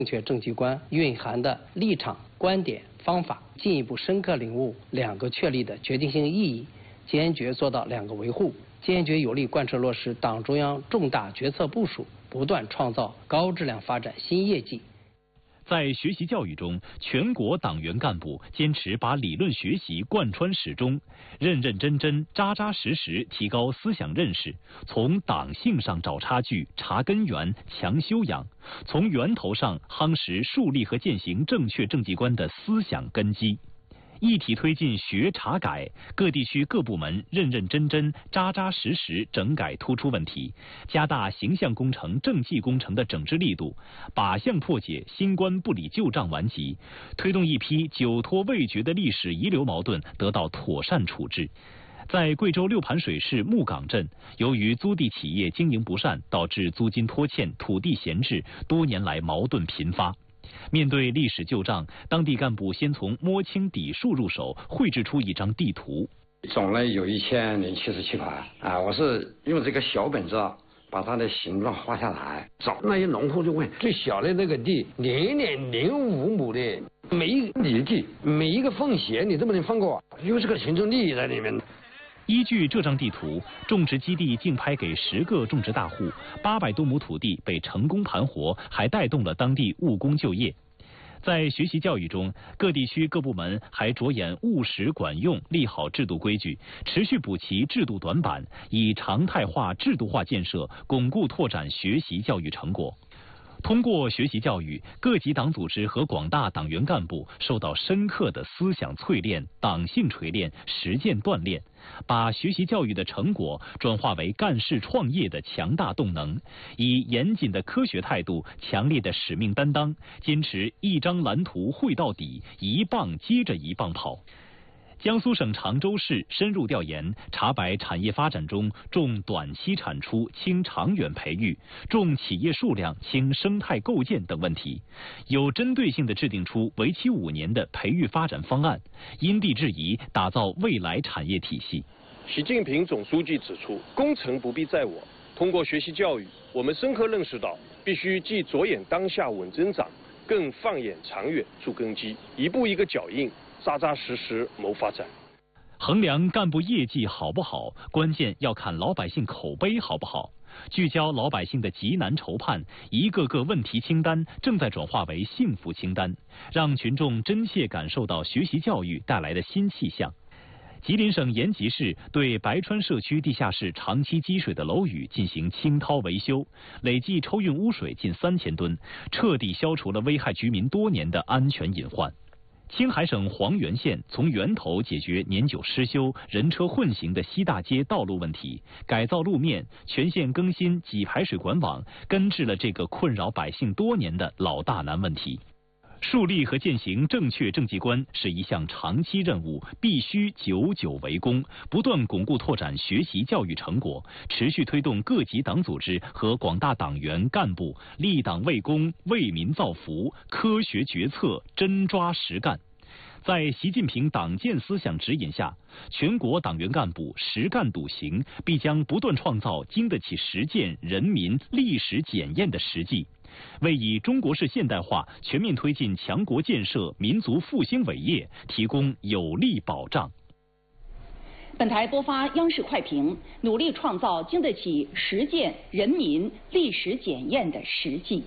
正确政绩观蕴含的立场、观点、方法，进一步深刻领悟两个确立的决定性意义，坚决做到两个维护，坚决有力贯彻落实党中央重大决策部署，不断创造高质量发展新业绩。 在学习教育中，全国党员干部坚持把理论学习贯穿始终，认认真真、扎扎实实提高思想认识，从党性上找差距、查根源、强修养，从源头上夯实树立和践行正确政绩观的思想根基。一体推进学查改，各地区各部门认认真真、扎扎实实整改突出问题，加大形象工程、政绩工程的整治力度，靶向破解新官不理旧账顽疾，推动一批久拖未决的历史遗留矛盾得到妥善处置。在贵州六盘水市木岗镇，由于租地企业经营不善，导致租金拖欠、土地闲置，多年来矛盾频发。面对历史旧账，当地干部先从摸清底数入手，绘制出一张地图。 总了有1077块啊！我是用这个小本子把它的形状画下来，找那些农户就问，最小的那个地0.05亩的，每一里地每一个缝隙你都不能放过，有这个行政利益在里面。 依据这张地图，种植基地竞拍给10个种植大户，800多亩土地被成功盘活，还带动了当地务工就业。在学习教育中，各地区各部门还着眼务实管用，立好制度规矩，持续补齐制度短板，以常态化、制度化建设巩固拓展学习教育成果。通过学习教育，各级党组织和广大党员干部受到深刻的思想淬炼、党性锤炼、实践锻炼，把学习教育的成果转化为干事创业的强大动能，以严谨的科学态度、强烈的使命担当，坚持一张蓝图绘到底，一棒接着一棒跑。江苏省常州市深入调研，查摆产业发展中重短期产出轻长远培育、重企业数量轻生态构建等问题，有针对性地制定出为期5年的培育发展方案，因地制宜打造未来产业体系。 习近平总书记指出，功成不必在我。通过学习教育，我们深刻认识到，必须既着眼当下稳增长，更放眼长远筑根基，一步一个脚印，扎扎实实谋发展。 衡量干部业绩好不好，关键要看老百姓口碑好不好。聚焦老百姓的急难愁盼，一个个问题清单正在转化为幸福清单，让群众真切感受到学习教育带来的新气象。吉林省延吉市对白川社区地下室长期积水的楼宇进行清掏维修，累计抽运污水近3000吨，彻底消除了危害居民多年的安全隐患。青海省黄原县从源头解决年久失修、人车混行的西大街道路问题，改造路面，全县更新给排水管网，根治了这个困扰百姓多年的老大难问题。树立和践行正确政绩观是一项长期任务，必须久久为功，不断巩固拓展学习教育成果，持续推动各级党组织和广大党员干部立党为公、为民造福，科学决策，真抓实干。在习近平党建思想指引下，全国党员干部实干笃行，必将不断创造经得起实践、人民、历史检验的实际，为以中国式现代化全面推进强国建设、民族复兴伟业提供有力保障。 本台播发央视快评，努力创造经得起实践、人民、历史检验的实际。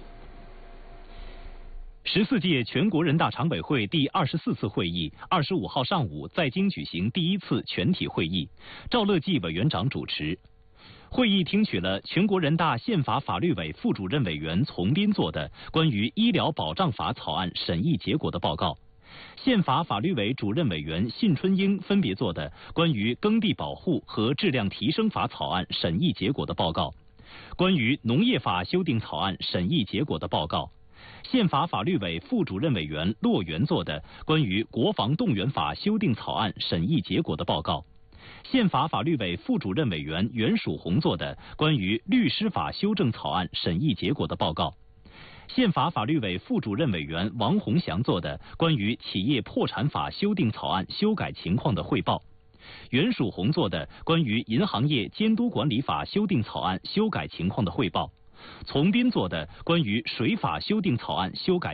14届全国人大常委会第24次会议25号上午在京举行第1次全体会议，赵乐际委员长主持。会议听取了全国人大宪法法律委副主任委员丛斌做的关于医疗保障法草案审议结果的报告，宪法法律委主任委员信春英分别做的关于耕地保护和质量提升法草案审议结果的报告，关于农业法修订草案审议结果的报告。宪法法律委副主任委员骆元做的关于国防动员法修订草案审议结果的报告，宪法法律委副主任委员袁曙红做的关于律师法修正草案审议结果的报告，宪法法律委副主任委员王洪祥做的关于企业破产法修订草案修改情况的汇报，袁曙红做的关于银行业监督管理法修订草案修改情况的汇报， 从斌做的关于水法修订草案修改